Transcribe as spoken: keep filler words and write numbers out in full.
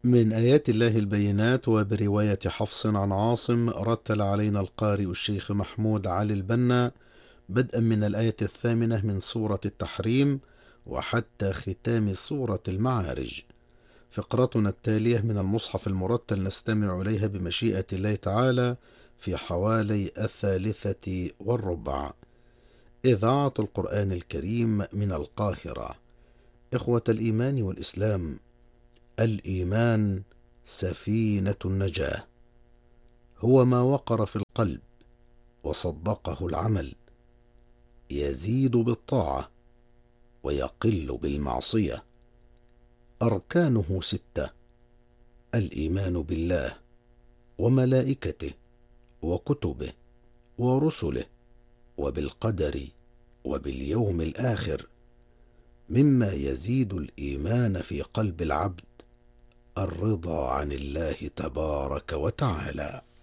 من آيات الله البينات. وبرواية حفص عن عاصم رتل علينا القارئ الشيخ محمود علي البنا بدءا من الآية الثامنة من سورة التحريم وحتى ختام سورة المعارج. فقرتنا التالية من المصحف المرتل نستمع إليها بمشيئة الله تعالى في حوالي الثالثة والربع. إذاعة القرآن الكريم من القاهرة. إخوة الإيمان والإسلام، الإيمان سفينة النجاة، هو ما وقر في القلب وصدقه العمل، يزيد بالطاعة ويقل بالمعصية. أركانه ستة: الإيمان بالله وملائكته وكتبه ورسله وبالقدر وباليوم الآخر. مما يزيد الإيمان في قلب العبد الرضا عن الله تبارك وتعالى.